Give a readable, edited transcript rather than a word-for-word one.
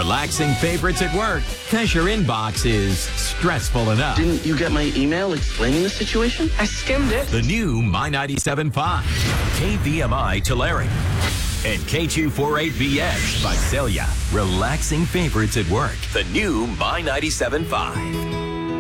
relaxing favorites at work because your inbox is stressful enough. Didn't you get my email explaining the situation? I skimmed it. The new My 97.5, KVMI Tulare, and K248BX Visalia. Relaxing favorites at work. The new My 97.5.